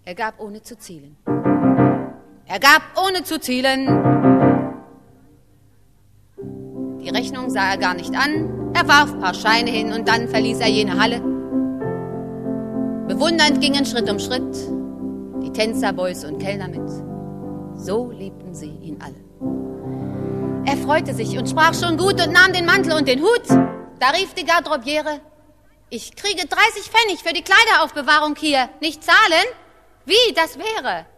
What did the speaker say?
Er gab ohne zu zielen. Er gab ohne zu zielen. Die Rechnung sah er gar nicht an. Er warf ein paar Scheine hin und dann verließ er jene Halle. Bewundernd gingen Schritt um Schritt die Tänzer, Boys und Kellner mit. So liebten sie ihn alle. Er freute sich und sprach schon gut und nahm den Mantel und den Hut. Da rief die Garderobiere: Ich kriege 30 Pfennig für die Kleideraufbewahrung hier. Nicht zahlen? Wie, das wäre?